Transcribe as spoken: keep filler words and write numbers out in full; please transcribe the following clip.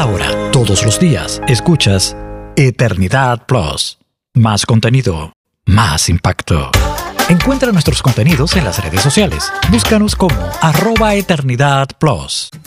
Cada hora, todos los días, escuchas Eternidad Plus. Más contenido, más impacto. Encuentra nuestros contenidos en las redes sociales. Búscanos como arroba Eternidad Plus.